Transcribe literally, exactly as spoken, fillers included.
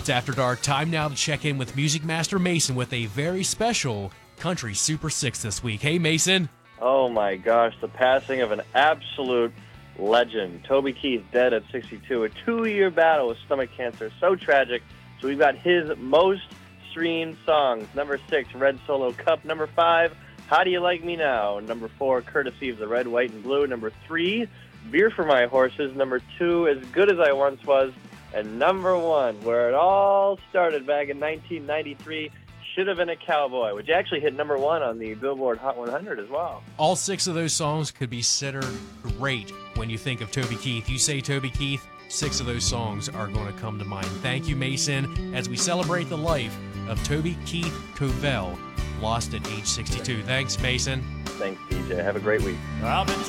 It's After Dark. Time now to check in with Music Master Mason with a very special Country Super Six this week. Hey, Mason. Oh, my gosh. The passing of an absolute legend. Toby Keith dead at sixty-two. A two-year battle with stomach cancer. So tragic. So we've got his most streamed songs. Number six, Red Solo Cup. Number five, How Do You Like Me Now? Number four, Courtesy of the Red, White, and Blue. Number three, Beer for My Horses. Number two, As Good As I Once Was. And number one, where it all started back in nineteen ninety-three, Should Have Been a Cowboy, which actually hit number one on the Billboard Hot one hundred as well. All six of those songs could be considered great when you think of Toby Keith. You say Toby Keith, six of those songs are going to come to mind. Thank you, Mason, as we celebrate the life of Toby Keith Covell, lost at age sixty-two. Thanks, Mason. Thanks, D J. Have a great week.